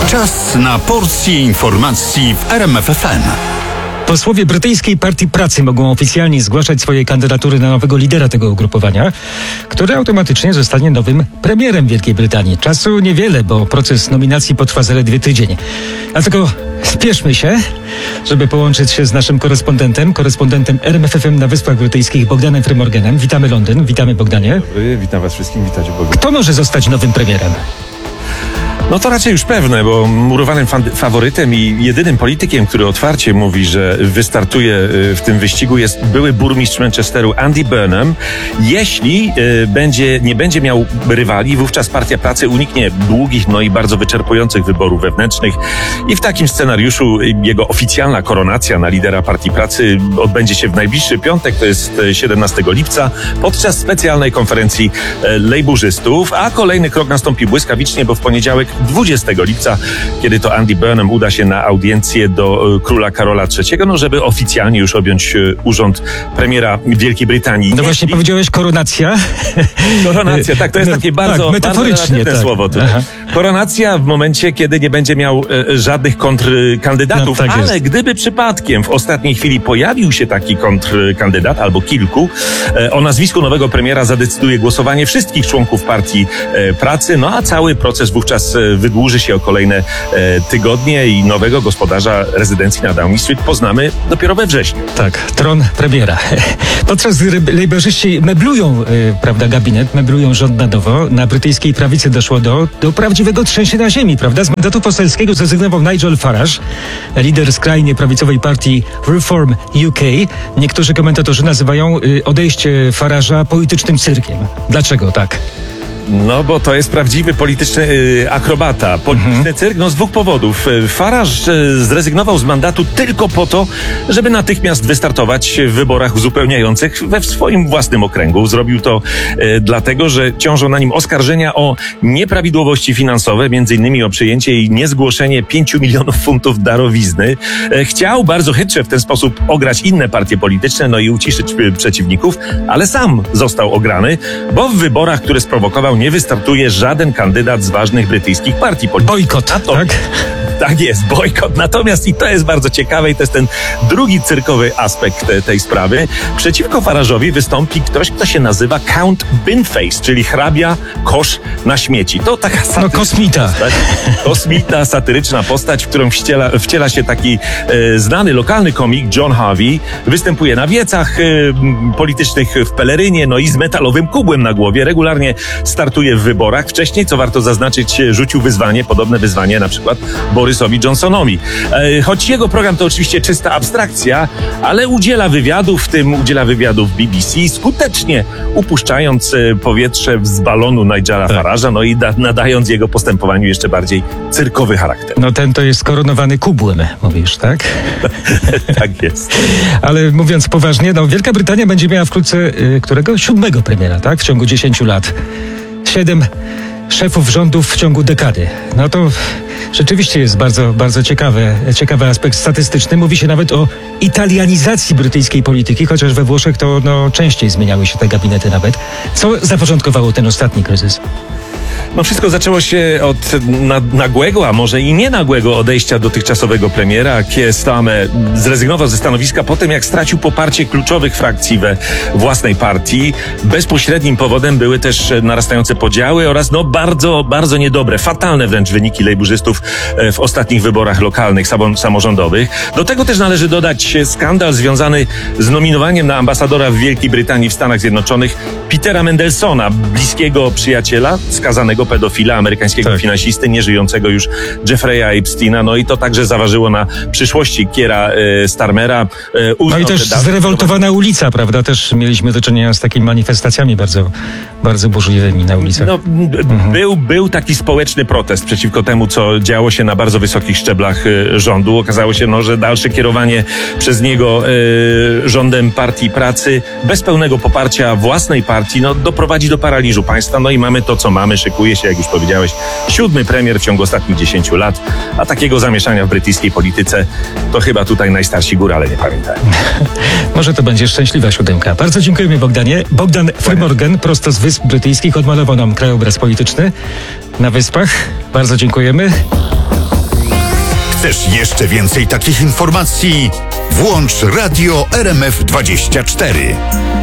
Czas na porcję informacji w RMF FM. Posłowie brytyjskiej Partii Pracy mogą oficjalnie zgłaszać swoje kandydatury na nowego lidera tego ugrupowania, który automatycznie zostanie nowym premierem Wielkiej Brytanii. Czasu niewiele, bo proces nominacji potrwa zaledwie tydzień. Dlatego spieszmy się, żeby połączyć się z naszym korespondentem RMF FM na Wyspach Brytyjskich, Bogdanem Frymorganem. Witamy Londyn, witamy Bogdanie. Witam was wszystkim, witajcie Bogu. Kto może zostać nowym premierem? No to raczej już pewne, bo murowanym faworytem i jedynym politykiem, który otwarcie mówi, że wystartuje w tym wyścigu, jest były burmistrz Manchesteru Andy Burnham. Jeśli nie będzie miał rywali, wówczas Partia Pracy uniknie długich, i bardzo wyczerpujących wyborów wewnętrznych i w takim scenariuszu jego oficjalna koronacja na lidera Partii Pracy odbędzie się w najbliższy piątek, to jest 17 lipca, podczas specjalnej konferencji lejburzystów, a kolejny krok nastąpi błyskawicznie, bo w poniedziałek 20 lipca, kiedy to Andy Burnham uda się na audiencję do króla Karola III, żeby oficjalnie już objąć urząd premiera Wielkiej Brytanii. No właśnie powiedziałeś koronacja. Koronacja, tak, to jest takie bardzo metaforycznie bardzo słowo. Koronacja w momencie, kiedy nie będzie miał żadnych kontrkandydatów, ale gdyby przypadkiem w ostatniej chwili pojawił się taki kontrkandydat albo kilku, o nazwisku nowego premiera zadecyduje głosowanie wszystkich członków Partii Pracy, a cały proces wówczas wydłuży się o kolejne tygodnie i nowego gospodarza rezydencji na Downing Street poznamy dopiero we wrześniu. Tak, tron premiera. Podczas gdy lejburzyści meblują, gabinet, meblują rząd na nowo, na brytyjskiej prawicy doszło do prawdziwego trzęsienia ziemi, prawda? Z mandatu poselskiego zrezygnował Nigel Farage, lider skrajnie prawicowej partii Reform UK. Niektórzy komentatorzy nazywają odejście Farage'a politycznym cyrkiem. Dlaczego tak? No bo to jest prawdziwy polityczny akrobata. Polityczny cyrk, z dwóch powodów. Farage zrezygnował z mandatu tylko po to, żeby natychmiast wystartować w wyborach uzupełniających we swoim własnym okręgu. Zrobił to dlatego, że ciążą na nim oskarżenia o nieprawidłowości finansowe, między innymi o przyjęcie i niezgłoszenie 5 milionów funtów darowizny. Chciał bardzo chytrze w ten sposób ograć inne partie polityczne, i uciszyć przeciwników, ale sam został ograny, bo w wyborach, które sprowokował, nie wystartuje żaden kandydat z ważnych brytyjskich partii politycznych. Bojkot, tak? Tak jest, bojkot. Natomiast, i to jest bardzo ciekawe, i to jest ten drugi cyrkowy aspekt tej sprawy, przeciwko Farage'owi wystąpi ktoś, kto się nazywa Count Binface, czyli hrabia kosz na śmieci. To taka kosmita. Kosmita, satyryczna postać, w którą wciela się taki znany lokalny komik John Harvey. Występuje na wiecach politycznych w pelerynie, i z metalowym kubłem na głowie. Regularnie startuje w wyborach. Wcześniej, co warto zaznaczyć, rzucił podobne wyzwanie na przykład Borysowi Johnsonowi. Choć jego program to oczywiście czysta abstrakcja, ale udziela wywiadów, w tym udziela wywiadów BBC, skutecznie upuszczając powietrze z balonu Nigela Farage'a, i nadając jego postępowaniu jeszcze bardziej cyrkowy charakter. Ten to jest koronowany kubłem, mówisz, tak? Tak jest. Ale mówiąc poważnie, Wielka Brytania będzie miała wkrótce którego? 7. premiera, tak? W ciągu 10 lat. 7 szefów rządów w ciągu dekady. To rzeczywiście jest bardzo, bardzo ciekawy aspekt statystyczny. Mówi się nawet o italianizacji brytyjskiej polityki, chociaż we Włoszech to częściej zmieniały się te gabinety nawet. Co zapoczątkowało ten ostatni kryzys? Wszystko zaczęło się od nagłego, a może i nie nagłego odejścia dotychczasowego premiera. Keir Starmer zrezygnował ze stanowiska po tym, jak stracił poparcie kluczowych frakcji we własnej partii. Bezpośrednim powodem były też narastające podziały oraz bardzo, bardzo niedobre, fatalne wręcz wyniki lejburzystów w ostatnich wyborach lokalnych, samorządowych. Do tego też należy dodać skandal związany z nominowaniem na ambasadora w Wielkiej Brytanii w Stanach Zjednoczonych Petera Mendelssohna, bliskiego przyjaciela skazanego pedofila, amerykańskiego finansisty, nieżyjącego już Jeffrey'a Epsteina. I to także zaważyło na przyszłości Keira Starmera. I też zrewoltowana ulica, prawda? Też mieliśmy do czynienia z takimi manifestacjami bardzo, bardzo burzliwymi na ulicach. Był taki społeczny protest przeciwko temu, co działo się na bardzo wysokich szczeblach rządu. Okazało się, że dalsze kierowanie przez niego rządem Partii Pracy bez pełnego poparcia własnej partii doprowadzi do paraliżu państwa. I mamy to, co mamy. Szykuje się, jak już powiedziałeś, 7. premier w ciągu ostatnich 10 lat, a takiego zamieszania w brytyjskiej polityce to chyba tutaj najstarsi górale nie pamiętają. Może to będzie szczęśliwa 7. Bardzo dziękujemy, Bogdanie. Bogdan Frymorgan, prosto z Wysp Brytyjskich, odmalował nam krajobraz polityczny na Wyspach. Bardzo dziękujemy. Chcesz jeszcze więcej takich informacji? Włącz Radio RMF24.